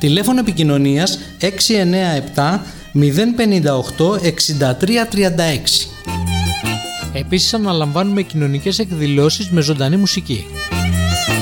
Τηλέφωνο επικοινωνίας 697 058 6336. Επίσης αναλαμβάνουμε κοινωνικές εκδηλώσεις με ζωντανή μουσική.